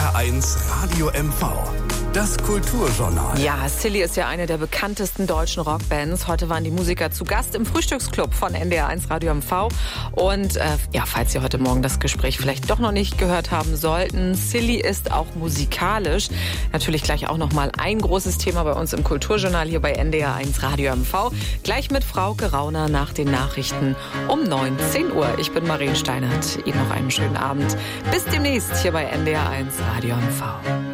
NDR1 Radio MV. Das Kulturjournal. Ja, Silly ist ja eine der bekanntesten deutschen Rockbands. Heute waren die Musiker zu Gast im Frühstücksclub von NDR1 Radio MV. Und falls Sie heute Morgen das Gespräch vielleicht doch noch nicht gehört haben sollten, Silly ist auch musikalisch natürlich gleich auch nochmal ein großes Thema bei uns im Kulturjournal hier bei NDR1 Radio MV. Gleich mit Frauke Rauner nach den Nachrichten um 19 Uhr. Ich bin Marien Steinert. Ihnen noch einen schönen Abend. Bis demnächst hier bei NDR1 Radio MV.